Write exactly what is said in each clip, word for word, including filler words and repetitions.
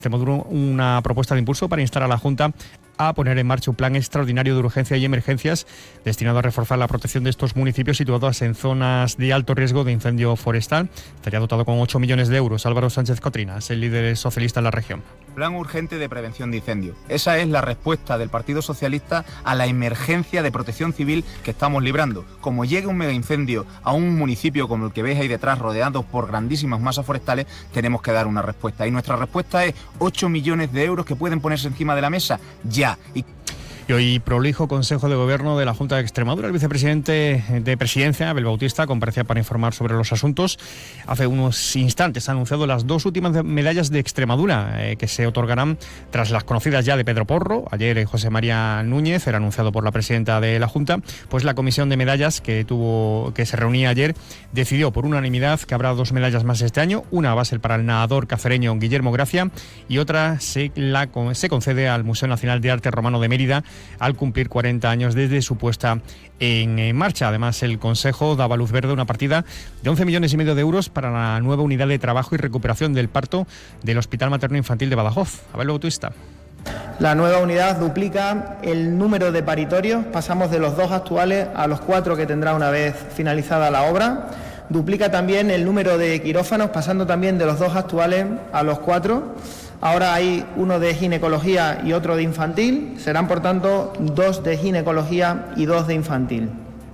Extremadura una propuesta de impulso para instar a la Junta a poner en marcha un plan extraordinario de urgencia y emergencias destinado a reforzar la protección de estos municipios situados en zonas de alto riesgo de incendio forestal. Estaría dotado con ocho millones de euros. Álvaro Sánchez Cotrinas, el líder socialista en la región. Plan urgente de prevención de incendios. Esa es la respuesta del Partido Socialista a la emergencia de protección civil que estamos librando. Como llegue un mega incendio a un municipio como el que veis ahí detrás, rodeado por grandísimas masas forestales, tenemos que dar una respuesta. Y nuestra respuesta es ocho millones de euros que pueden ponerse encima de la mesa ya. Y Y hoy prolijo Consejo de Gobierno de la Junta de Extremadura. El vicepresidente de Presidencia, Abel Bautista, comparecía para informar sobre los asuntos. Hace unos instantes ha anunciado las dos últimas medallas de Extremadura eh, que se otorgarán tras las conocidas ya de Pedro Porro. Ayer eh, José María Núñez era anunciado por la presidenta de la Junta. Pues la comisión de medallas que tuvo que se reunía ayer decidió por unanimidad que habrá dos medallas más este año. Una va a ser para el nadador cacereño Guillermo Gracia y otra se, la, se concede al Museo Nacional de Arte Romano de Mérida al cumplir cuarenta años desde su puesta en marcha. Además, el Consejo daba luz verde a una partida de once millones y medio de euros para la nueva unidad de trabajo y recuperación del parto del Hospital Materno Infantil de Badajoz. Abel Bautista. La nueva unidad duplica el número de paritorios, pasamos de los dos actuales a los cuatro que tendrá una vez finalizada la obra. Duplica también el número de quirófanos, pasando también de los dos actuales a los cuatro. Ahora hay uno de ginecología y otro de infantil. Serán, por tanto, dos de ginecología y dos de infantil.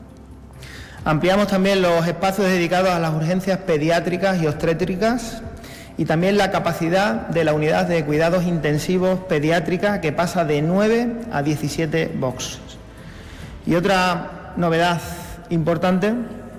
Ampliamos también los espacios dedicados a las urgencias pediátricas y obstétricas y también la capacidad de la unidad de cuidados intensivos pediátrica, que pasa de nueve a diecisiete boxes. Y otra novedad importante: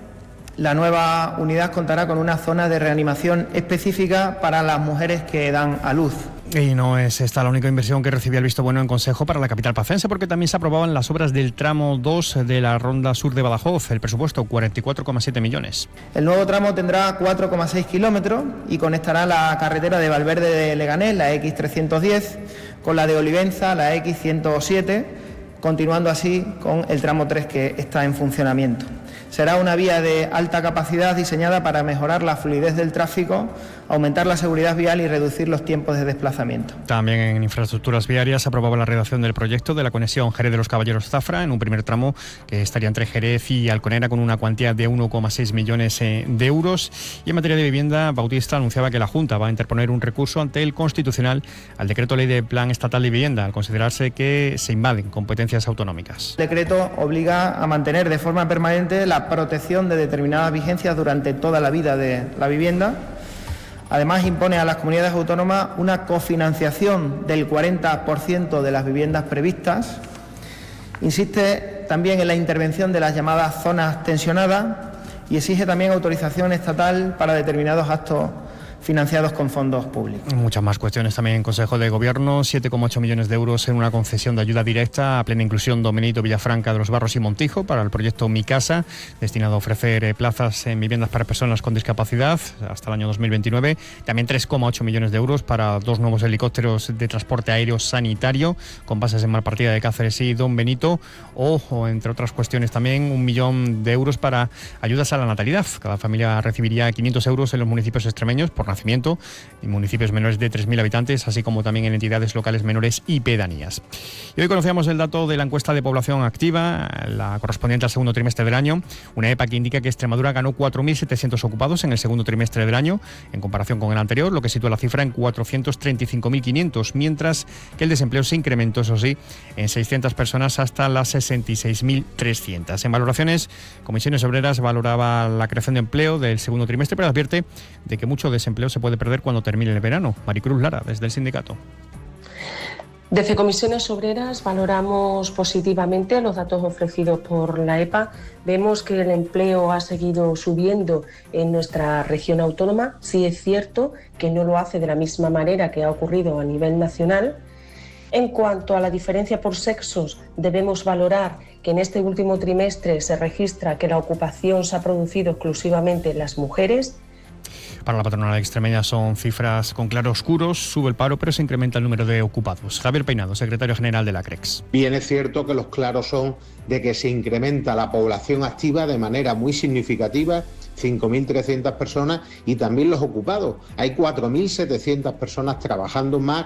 la nueva unidad contará con una zona de reanimación específica para las mujeres que dan a luz. Y no es esta la única inversión que recibía el visto bueno en Consejo para la capital pacense, porque también se aprobaban las obras del tramo dos de la Ronda Sur de Badajoz. El presupuesto, cuarenta y cuatro coma siete millones. El nuevo tramo tendrá cuatro coma seis kilómetros y conectará la carretera de Valverde de Leganés, la equis trescientos diez, con la de Olivenza, la equis ciento siete, continuando así con el tramo tres que está en funcionamiento. Será una vía de alta capacidad diseñada para mejorar la fluidez del tráfico, aumentar la seguridad vial y reducir los tiempos de desplazamiento. También en infraestructuras viarias se aprobaba la redacción del proyecto de la conexión Jerez de los Caballeros-Zafra en un primer tramo que estaría entre Jerez y Alconera con una cuantía de uno coma seis millones de euros. Y en materia de vivienda, Bautista anunciaba que la Junta va a interponer un recurso ante el Constitucional al decreto ley de Plan Estatal de Vivienda, al considerarse que se invaden competencias autonómicas. El decreto obliga a mantener de forma permanente la protección de determinadas vigencias durante toda la vida de la vivienda. Además, impone a las comunidades autónomas una cofinanciación del cuarenta por ciento de las viviendas previstas. Insiste también en la intervención de las llamadas zonas tensionadas y exige también autorización estatal para determinados actos financiados con fondos públicos. Muchas más cuestiones también en Consejo de Gobierno. siete coma ocho millones de euros en una concesión de ayuda directa a plena inclusión Don Benito, Villafranca de los Barros y Montijo para el proyecto Mi Casa, destinado a ofrecer eh, plazas en viviendas para personas con discapacidad hasta el año dos mil veintinueve. También tres coma ocho millones de euros para dos nuevos helicópteros de transporte aéreo sanitario con bases en Malpartida de Cáceres y Don Benito. O, o entre otras cuestiones también un millón de euros para ayudas a la natalidad. Cada familia recibiría quinientos euros en los municipios extremeños por nacimiento y municipios menores de tres mil habitantes, así como también en entidades locales menores y pedanías. Y hoy conocíamos el dato de la encuesta de población activa, la correspondiente al segundo trimestre del año, una E P A que indica que Extremadura ganó cuatro mil setecientos ocupados en el segundo trimestre del año, en comparación con el anterior, lo que sitúa la cifra en cuatrocientos treinta y cinco mil quinientos, mientras que el desempleo se incrementó, eso sí, en seiscientas personas hasta las sesenta y seis mil trescientas. En valoraciones, Comisiones Obreras valoraba la creación de empleo del segundo trimestre, pero advierte de que mucho desempleo se puede perder cuando termine el verano. Maricruz Lara, desde el sindicato. Desde Comisiones Obreras valoramos positivamente los datos ofrecidos por la E P A. Vemos que el empleo ha seguido subiendo en nuestra región autónoma. Sí es cierto que no lo hace de la misma manera que ha ocurrido a nivel nacional. En cuanto a la diferencia por sexos, debemos valorar que en este último trimestre se registra que la ocupación se ha producido exclusivamente en las mujeres. Para la patronal extremeña son cifras con claroscuros, sube el paro, pero se incrementa el número de ocupados. Javier Peinado, secretario general de la CREX. Bien es cierto que los claros son de que se incrementa la población activa de manera muy significativa, cinco mil trescientas personas, y también los ocupados. Hay cuatro mil setecientas personas trabajando más